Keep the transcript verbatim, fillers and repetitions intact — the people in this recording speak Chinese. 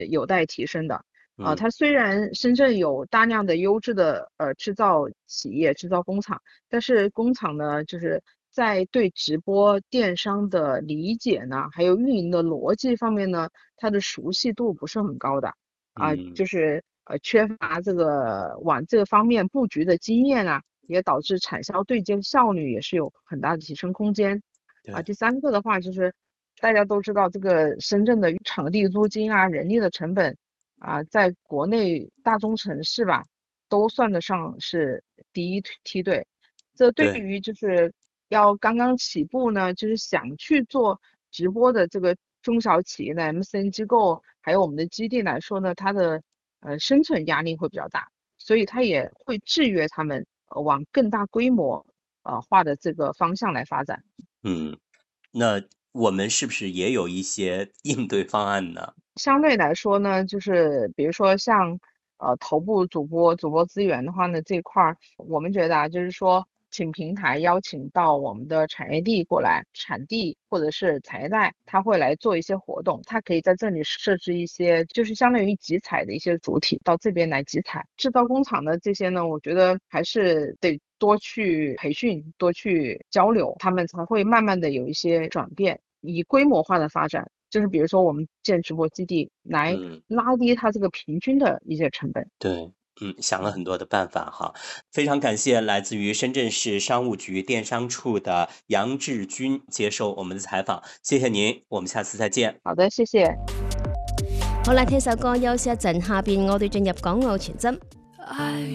有待提升的。呃， 嗯它虽然深圳有大量的优质的呃制造企业、制造工厂，但是工厂呢，就是在对直播电商的理解呢，还有运营的逻辑方面呢，它的熟悉度不是很高的啊， 嗯， 就是呃缺乏这个往这个方面布局的经验啊，也导致产销对接效率也是有很大的提升空间。啊， 对第三个的话就是大家都知道这个深圳的场地租金啊、人力的成本啊，在国内大中城市吧，都算得上是第一梯队。这对对于就是要刚刚起步呢，就是想去做直播的这个中小企业的 M C N 机构，还有我们的基地来说呢，它的呃生存压力会比较大，所以它也会制约他们呃往更大规模呃化的这个方向来发展。 嗯，那我们是不是也有一些应对方案呢？ 相对来说呢，就是比如说像呃头部主播、主播资源的话呢，这一块儿我们觉得啊，就是说请平台邀请到我们的产业地过来，产地或者是产业带，他会来做一些活动，他可以在这里设置一些就是相当于集采的一些主体到这边来集采。制造工厂的这些呢，我觉得还是得多去培训，多去交流，他们才会慢慢的有一些转变，以规模化的发展。就是比如说我们建直播基地来嗯。 拉低它这个平均的一些成本。 对，嗯，想了嗯， 很多的办法哈，非常感谢来自于深圳市商務局電商處的楊志軍接受我們的採訪，謝謝您，我們下次再見。 好的，謝謝。 好啦，聽首歌休息一陣，下邊我哋進入港澳全真。